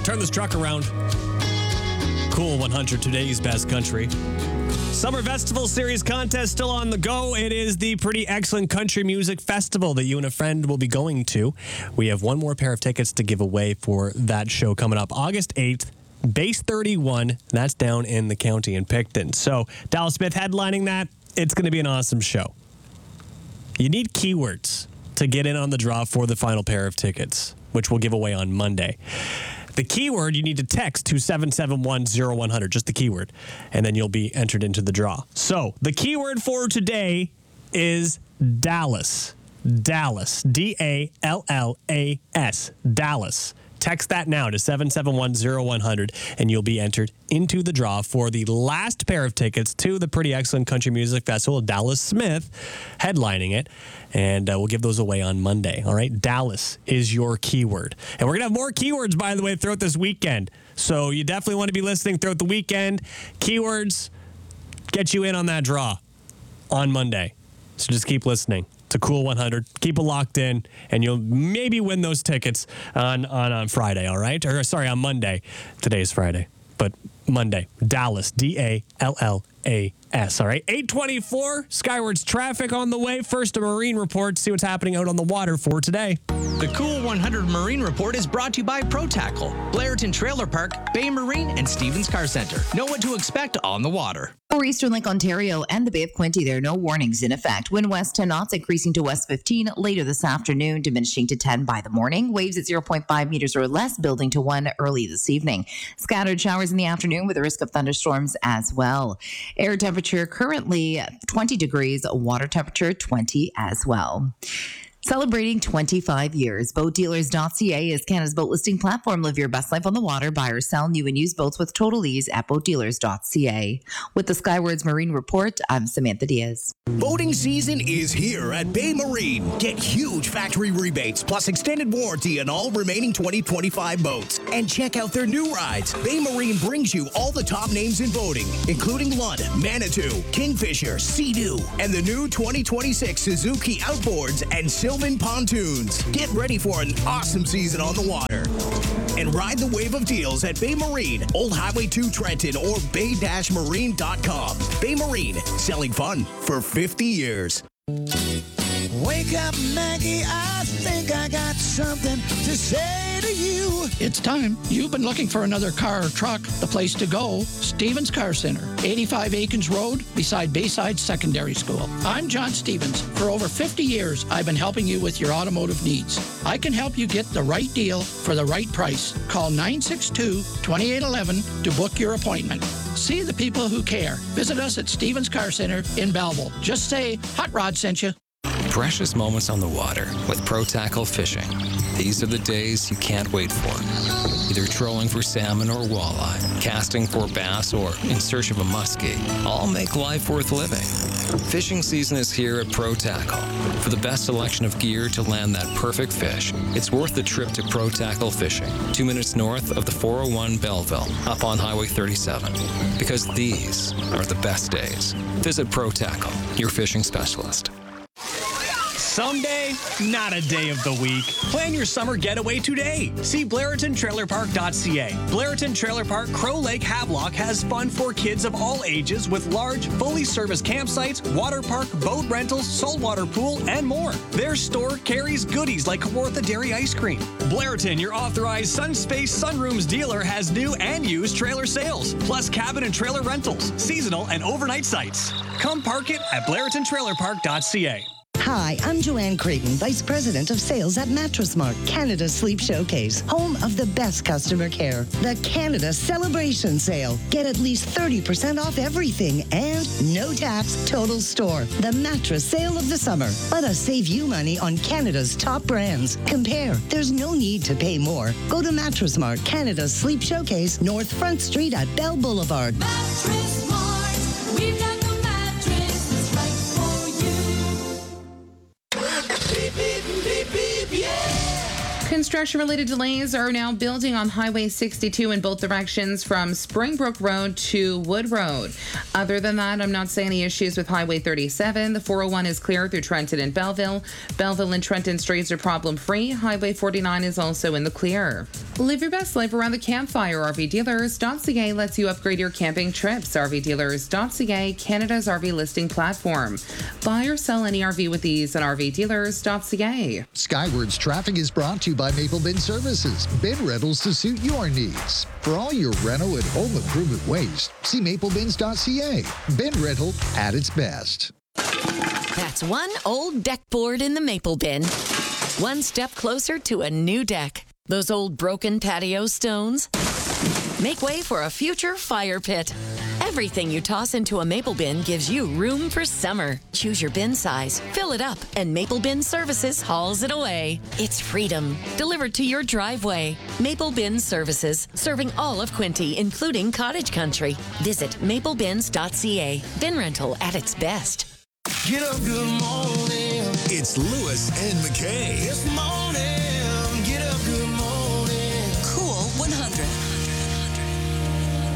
Turn this truck around. Cool 100, today's best country. Summer Festival Series contest still on the go. It is the Pretty Excellent Country Music Festival that you and a friend will be going to. We have one more pair of tickets to give away for that show coming up August 8th. Base 31, that's down in the county in Picton. So Dallas Smith headlining that. It's going to be an awesome show. You need keywords to get in on the draw for the final pair of tickets, which we'll give away on Monday. The keyword you need to text to 771-0100, just the keyword, and then you'll be entered into the draw. So the keyword for today is Dallas. Dallas. D-A-L-L-A-S. Dallas. Text that now to 771-0100, and you'll be entered into the draw for the last pair of tickets to the Pretty Excellent Country Music Festival. Dallas Smith headlining it, and we'll give those away on Monday. All right, Dallas is your keyword. And we're going to have more keywords, by the way, throughout this weekend. So you definitely want to be listening throughout the weekend. Keywords get you in on that draw on Monday. So just keep listening. It's a cool 100. Keep it locked in, and you'll maybe win those tickets on Friday, all right? Or, sorry, on Monday. Today is Friday, but Monday. Dallas, D-A-L-L-A-S, all right? 8:24, Skywards traffic on the way. First, a marine report. See what's happening out on the water for today. The Cool 100 Marine Report is brought to you by Pro Tackle, Blairton Trailer Park, Bay Marine, and Stevens Car Center. Know what to expect on the water. For Eastern Lake, Ontario and the Bay of Quinte, there are no warnings in effect. Wind west 10 knots, increasing to west 15 later this afternoon, diminishing to 10 by the morning. Waves at 0.5 meters or less, building to 1 early this evening. Scattered showers in the afternoon with a risk of thunderstorms as well. Air temperature currently 20 degrees, water temperature 20 as well. Celebrating 25 years, BoatDealers.ca is Canada's boat listing platform. Live your best life on the water. Buy or sell new and used boats with total ease at BoatDealers.ca. With the Skywards Marine Report, I'm Samantha Diaz. Boating season is here at Bay Marine. Get huge factory rebates plus extended warranty on all remaining 2025 boats. And check out their new rides. Bay Marine brings you all the top names in boating, including Lund, Manitou, Kingfisher, Sea-Doo, and the new 2026 Suzuki Outboards and Sylvan Pontoons. Get ready for an awesome season on the water. And ride the wave of deals at Bay Marine, Old Highway 2 Trenton, or bay-marine.com. Bay Marine, selling fun for 50 years. Wake up, Maggie, I think I got something to say to you. It's time. You've been looking for another car or truck. The place to go, Stevens Car Center, 85 Aikens Road, beside Bayside Secondary School. I'm John Stevens. For over 50 years, I've been helping you with your automotive needs. I can help you get the right deal for the right price. Call 962-2811 to book your appointment. See the people who care. Visit us at Stevens Car Center in Belleville. Just say, Hot Rod sent you. Precious moments on the water with Pro Tackle Fishing. These are the days you can't wait for. Either trolling for salmon or walleye, casting for bass, or in search of a muskie. All make life worth living. Fishing season is here at Pro Tackle. For the best selection of gear to land that perfect fish, it's worth the trip to Pro Tackle Fishing, 2 minutes north of the 401 Belleville, up on Highway 37. Because these are the best days. Visit Pro Tackle, your fishing specialist. Someday, not a day of the week. Plan your summer getaway today. See BlairtonTrailerPark.ca. Blairton Trailer Park Crow Lake Havelock has fun for kids of all ages with large, fully serviced campsites, water park, boat rentals, saltwater pool, and more. Their store carries goodies like Kawartha Dairy Ice Cream. Blairton, your authorized Sunspace Sunrooms dealer, has new and used trailer sales, plus cabin and trailer rentals, seasonal and overnight sites. Come park it at BlairtonTrailerPark.ca. Hi, I'm Joanne Creighton, Vice President of Sales at Mattress Mart, Canada's Sleep Showcase, home of the best customer care. The Canada Celebration Sale. Get at least 30% off everything and no tax, total store. The mattress sale of the summer. Let us save you money on Canada's top brands. Compare. There's no need to pay more. Go to Mattress Mart, Canada's Sleep Showcase, North Front Street at Bell Boulevard. Mattress Mart. We've got the mattress that's right for you. Construction-related delays are now building on Highway 62 in both directions from Springbrook Road to Wood Road. Other than that, I'm not seeing any issues with Highway 37. The 401 is clear through Trenton and Belleville. Belleville and Trenton streets are problem-free. Highway 49 is also in the clear. Live your best life around the campfire. RVdealers.ca lets you upgrade your camping trips. RVdealers.ca, Canada's RV listing platform. Buy or sell any RV with ease on RVdealers.ca. Skywards Traffic is brought to you by Maple Bin Services. Bin rentals to suit your needs. For all your reno and home improvement waste, see maplebins.ca. Bin rental at its best. That's one old deck board in the Maple Bin. One step closer to a new deck. Those old broken patio stones? Make way for a future fire pit. Everything you toss into a Maple Bin gives you room for summer. Choose your bin size, fill it up, and Maple Bin Services hauls it away. It's freedom, delivered to your driveway. Maple Bin Services, serving all of Quinte, including cottage country. Visit maplebins.ca. Bin rental at its best. Get up, good morning. It's Lewis and McKay. It's morning.